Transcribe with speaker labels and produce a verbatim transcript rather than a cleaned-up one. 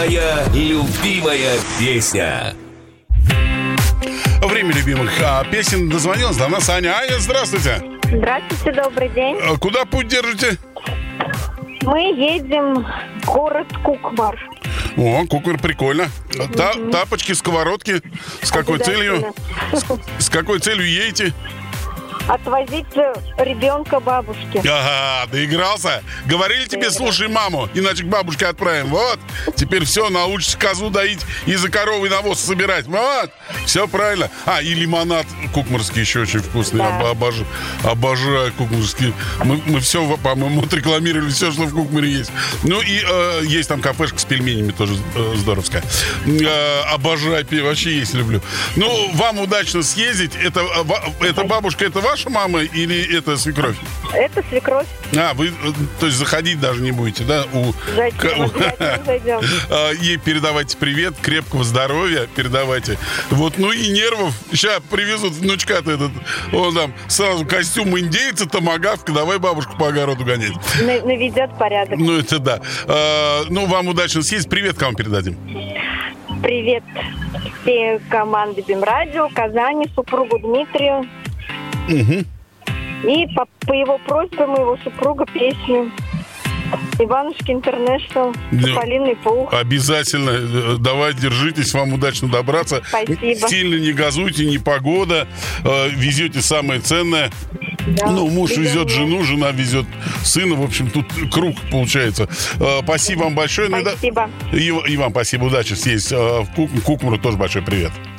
Speaker 1: Моя любимая песня.
Speaker 2: Время любимых а, песен дозвонилась до нас Аня. Аня, здравствуйте.
Speaker 3: Здравствуйте, добрый день.
Speaker 2: А куда путь держите?
Speaker 3: Мы едем в город Кукмар.
Speaker 2: О, Кукмар, прикольно. Та, тапочки, сковородки. С какой целью? С, с какой целью едете?
Speaker 3: Отвозить ребенка бабушке.
Speaker 2: Ага, доигрался. Говорили тебе, слушай маму, иначе к бабушке отправим. Вот, теперь все, научишься козу доить и за коровой навоз собирать. Вот, все правильно. А, и лимонад кукмарский еще очень вкусный.
Speaker 3: Да.
Speaker 2: Об, обожаю, обожаю кукмарский. Мы, мы все, по-моему, отрекламировали все, что в Кукмаре есть. Ну и э, есть там кафешка с пельменями тоже э, здоровская. Э, обожаю, вообще есть люблю. Ну, вам удачно съездить. Это, это бабушка, это ваша мама или это свекровь?
Speaker 3: Это свекровь.
Speaker 2: А, вы, то есть, заходить даже не будете, да? У...
Speaker 3: Зайдем, зайдем.
Speaker 2: Ей передавайте привет, крепкого здоровья передавайте. Вот, ну и нервов. Сейчас привезут внучка-то этот, он там сразу костюм индейца, томагавка, давай бабушку по огороду гонять.
Speaker 3: Наведет порядок.
Speaker 2: Ну, это да. А, ну, вам удачно съесть. Привет кому передадим?
Speaker 3: Привет всей команде Бимрадио, Казани, супругу Дмитрию.
Speaker 2: Угу.
Speaker 3: И по, по его просьбе моего супруга песню Иванушки Интернешнл, Тополиный пух.
Speaker 2: Обязательно. Давай, держитесь, вам удачно добраться.
Speaker 3: Спасибо.
Speaker 2: Сильно не газуйте, не погода. Везете самое ценное.
Speaker 3: Да.
Speaker 2: Ну, муж
Speaker 3: Везем
Speaker 2: везет
Speaker 3: я.
Speaker 2: жену, жена везет сына. В общем, тут круг получается. Спасибо вам большое.
Speaker 3: Спасибо.
Speaker 2: И, и вам спасибо. Удачи съесть в Кук- Кукмару. Тоже большой привет.